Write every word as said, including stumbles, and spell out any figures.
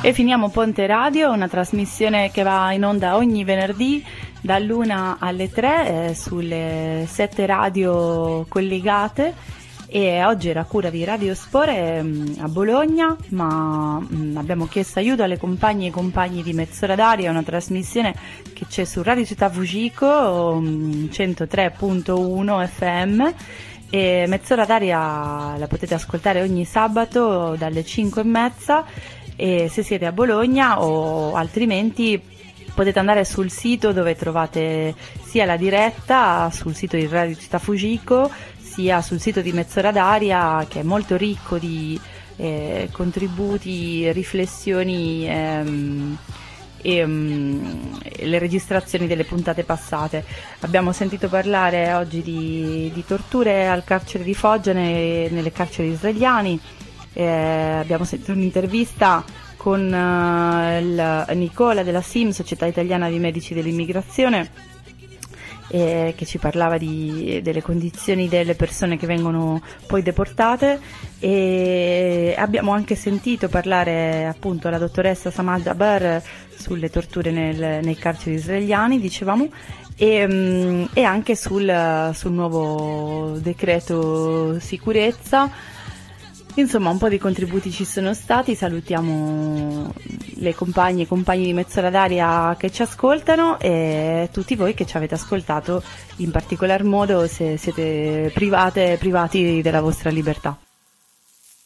E finiamo Ponte Radio, una trasmissione che va in onda ogni venerdì dall'una alle tre eh, sulle sette radio collegate, e oggi era cura di Radio Spore mh, a Bologna, ma mh, abbiamo chiesto aiuto alle compagne e compagni di Mezz'ora d'Aria, una trasmissione che c'è su Radio Città Fugico mh, centotré virgola uno F M. E Mezz'ora d'Aria la potete ascoltare ogni sabato dalle cinque e mezza, e se siete a Bologna, o altrimenti potete andare sul sito dove trovate sia la diretta sul sito di Radio Città Fugico, sia sul sito di Mezz'ora d'Aria, che è molto ricco di eh, contributi, riflessioni ehm, e um, le registrazioni delle puntate passate. Abbiamo sentito parlare oggi di, di torture al carcere di Foggia, ne, nelle carceri israeliane. Eh, abbiamo sentito un'intervista con uh, il Nicola della S I M, Società Italiana di Medici dell'Immigrazione, eh, che ci parlava di, delle condizioni delle persone che vengono poi deportate, e abbiamo anche sentito parlare appunto la dottoressa Samad Jaber sulle torture nel, nei carceri israeliani, dicevamo, e, um, e anche sul, sul nuovo decreto sicurezza. Insomma, un po' di contributi ci sono stati. Salutiamo le compagne e compagni di Mezz'ora d'Aria che ci ascoltano, e tutti voi che ci avete ascoltato, in particolar modo se siete private privati della vostra libertà.